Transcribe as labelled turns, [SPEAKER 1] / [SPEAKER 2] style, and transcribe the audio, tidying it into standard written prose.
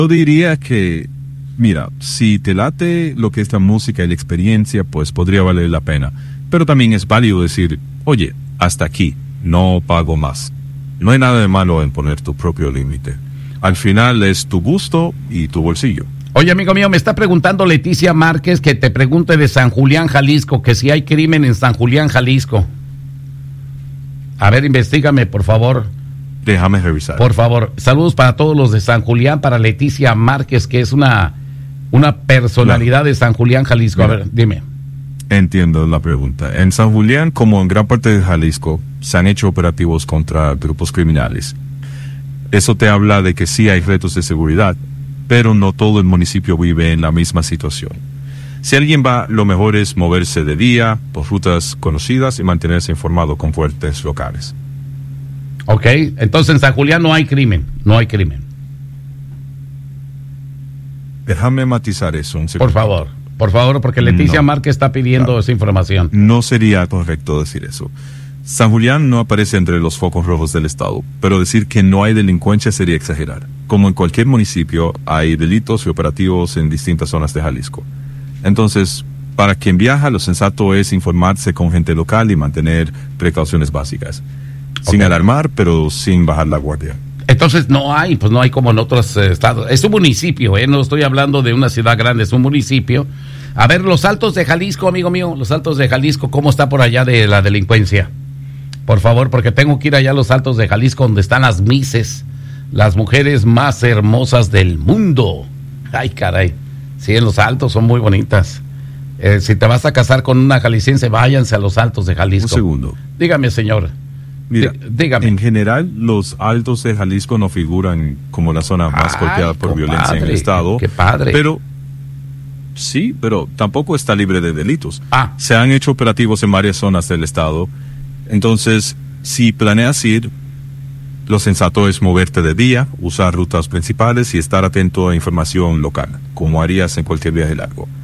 [SPEAKER 1] Yo diría que, mira, si te late lo que es la música y la experiencia, pues podría valer la pena. Pero también es válido decir, oye, hasta aquí, no pago más. No hay nada de malo en poner tu propio límite. Al final es tu gusto y tu bolsillo.
[SPEAKER 2] Oye, amigo mío, me está preguntando Leticia Márquez que te pregunte de San Julián, Jalisco, que si hay crimen en San Julián, Jalisco. A ver, investígame, por favor.
[SPEAKER 1] Déjame revisar.
[SPEAKER 2] Por favor, saludos para todos los de San Julián, para Leticia Márquez, que es una personalidad de San Julián, Jalisco.
[SPEAKER 1] Mira,
[SPEAKER 2] a ver, dime.
[SPEAKER 1] Entiendo la pregunta. En San Julián, como en gran parte de Jalisco, se han hecho operativos contra grupos criminales. Eso te habla de que sí hay retos de seguridad, pero no todo el municipio vive en la misma situación. Si alguien va, lo mejor es moverse de día, por rutas conocidas y mantenerse informado con fuentes locales.
[SPEAKER 2] Ok, entonces en San Julián no hay crimen, no hay crimen.
[SPEAKER 1] Déjame matizar eso un segundo.
[SPEAKER 2] Por favor, porque Leticia Márquez está pidiendo esa información.
[SPEAKER 1] No sería correcto decir eso. San Julián no aparece entre los focos rojos del estado, pero decir que no hay delincuencia sería exagerar. Como en cualquier municipio, hay delitos y operativos en distintas zonas de Jalisco. Entonces, para quien viaja, lo sensato es informarse con gente local y mantener precauciones básicas. Sin alarmar, pero sin bajar la guardia.
[SPEAKER 2] Entonces no hay como en otros estados. Es un municipio, no estoy hablando de una ciudad grande, es un municipio. A ver, los Altos de Jalisco, amigo mío, los Altos de Jalisco, ¿cómo está por allá de la delincuencia? Por favor, porque tengo que ir allá a los Altos de Jalisco, donde están las Misses, las mujeres más hermosas del mundo. Ay, caray. Sí, en los Altos son muy bonitas. Si te vas a casar con una jalisciense, váyanse a los Altos de Jalisco.
[SPEAKER 1] Un segundo.
[SPEAKER 2] Dígame, señor.
[SPEAKER 1] Mira,
[SPEAKER 2] dígame.
[SPEAKER 1] En general, los Altos de Jalisco no figuran como la zona más golpeada por violencia en el estado.
[SPEAKER 2] ¡Qué padre!
[SPEAKER 1] Pero sí, pero tampoco está libre de delitos.
[SPEAKER 2] Se
[SPEAKER 1] han hecho operativos en varias zonas del estado. Entonces, si planeas ir, lo sensato es moverte de día, usar rutas principales y estar atento a información local, como harías en cualquier viaje largo.